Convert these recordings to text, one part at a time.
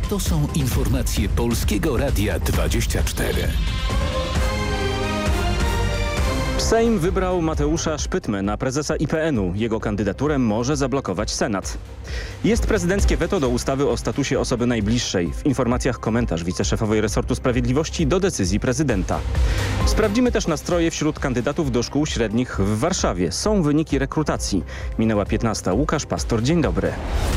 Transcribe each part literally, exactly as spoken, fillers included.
To są informacje Polskiego Radia dwadzieścia cztery. Sejm wybrał Mateusza Szpytmę na prezesa I P N u. Jego kandydaturę może zablokować Senat. Jest prezydenckie weto do ustawy o statusie osoby najbliższej. W informacjach komentarz wiceszefowej resortu sprawiedliwości do decyzji prezydenta. Sprawdzimy też nastroje wśród kandydatów do szkół średnich w Warszawie. Są wyniki rekrutacji. Minęła piętnasta. Łukasz Pastor, dzień dobry.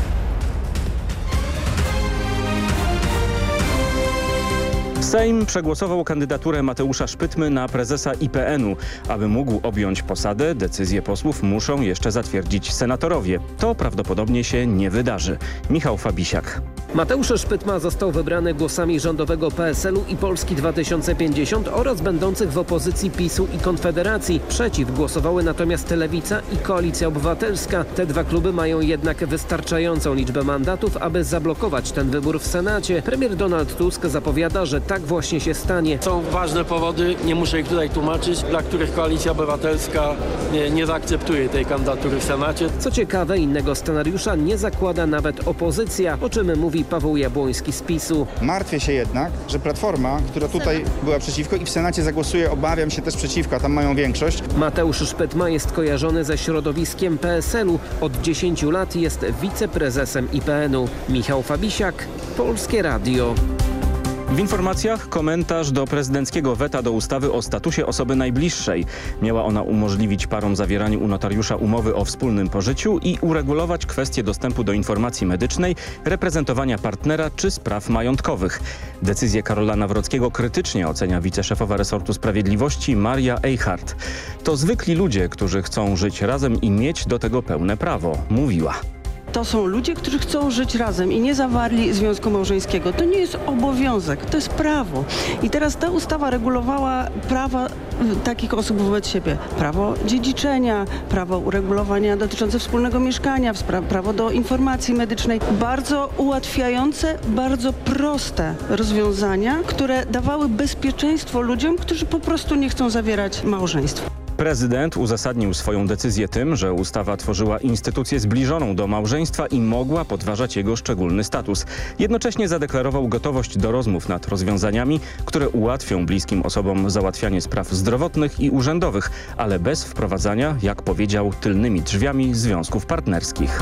Sejm przegłosował kandydaturę Mateusza Szpytmy na prezesa I P N u. Aby mógł objąć posadę, decyzje posłów muszą jeszcze zatwierdzić senatorowie. To prawdopodobnie się nie wydarzy. Michał Fabisiak. Mateusz Szpytma został wybrany głosami rządowego P S L u i Polski dwa tysiące pięćdziesiąt oraz będących w opozycji PiS u i Konfederacji. Przeciw głosowały natomiast Lewica i Koalicja Obywatelska. Te dwa kluby mają jednak wystarczającą liczbę mandatów, aby zablokować ten wybór w Senacie. Premier Donald Tusk zapowiada, że tak właśnie się stanie. Są ważne powody, nie muszę ich tutaj tłumaczyć, dla których Koalicja Obywatelska nie, nie zaakceptuje tej kandydatury w Senacie. Co ciekawe, innego scenariusza nie zakłada nawet opozycja, o czym mówi Paweł Jabłoński z PiS u. Martwię się jednak, że Platforma, która tutaj była przeciwko i w Senacie zagłosuje, obawiam się też przeciwko, a tam mają większość. Mateusz Szpytma jest kojarzony ze środowiskiem P S L u. Od dziesięciu lat jest wiceprezesem I P N u. Michał Fabisiak, Polskie Radio. W informacjach komentarz do prezydenckiego weta do ustawy o statusie osoby najbliższej. Miała ona umożliwić parom zawieranie u notariusza umowy o wspólnym pożyciu i uregulować kwestie dostępu do informacji medycznej, reprezentowania partnera czy spraw majątkowych. Decyzję Karola Nawrockiego krytycznie ocenia wiceszefowa resortu sprawiedliwości Maria Eichhardt. To zwykli ludzie, którzy chcą żyć razem i mieć do tego pełne prawo, mówiła. To są ludzie, którzy chcą żyć razem i nie zawarli związku małżeńskiego. To nie jest obowiązek, to jest prawo. I teraz ta ustawa regulowała prawa takich osób wobec siebie. Prawo dziedziczenia, prawo uregulowania dotyczące wspólnego mieszkania, prawo do informacji medycznej. Bardzo ułatwiające, bardzo proste rozwiązania, które dawały bezpieczeństwo ludziom, którzy po prostu nie chcą zawierać małżeństw. Prezydent uzasadnił swoją decyzję tym, że ustawa tworzyła instytucję zbliżoną do małżeństwa i mogła podważać jego szczególny status. Jednocześnie zadeklarował gotowość do rozmów nad rozwiązaniami, które ułatwią bliskim osobom załatwianie spraw zdrowotnych i urzędowych, ale bez wprowadzania, jak powiedział, tylnymi drzwiami związków partnerskich.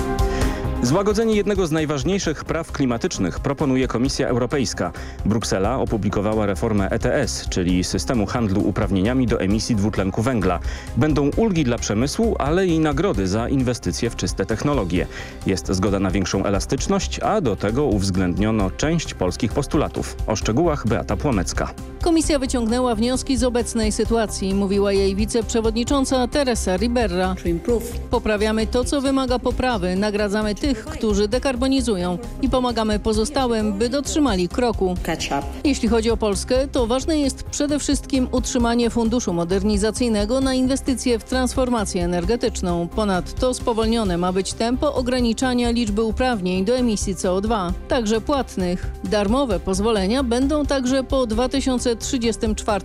Złagodzenie jednego z najważniejszych praw klimatycznych proponuje Komisja Europejska. Bruksela opublikowała reformę E T S, czyli systemu handlu uprawnieniami do emisji dwutlenku węgla. Będą ulgi dla przemysłu, ale i nagrody za inwestycje w czyste technologie. Jest zgoda na większą elastyczność, a do tego uwzględniono część polskich postulatów. O szczegółach Beata Płomecka. Komisja wyciągnęła wnioski z obecnej sytuacji, mówiła jej wiceprzewodnicząca Teresa Ribera. Poprawiamy to, co wymaga poprawy, nagradzamy tych, którzy dekarbonizują i pomagamy pozostałym, by dotrzymali kroku. Jeśli chodzi o Polskę, to ważne jest przede wszystkim utrzymanie funduszu modernizacyjnego na inwestycje w transformację energetyczną. Ponadto spowolnione ma być tempo ograniczania liczby uprawnień do emisji C O dwa, także płatnych. Darmowe pozwolenia będą także po dwa tysiące trzydziestym czwartym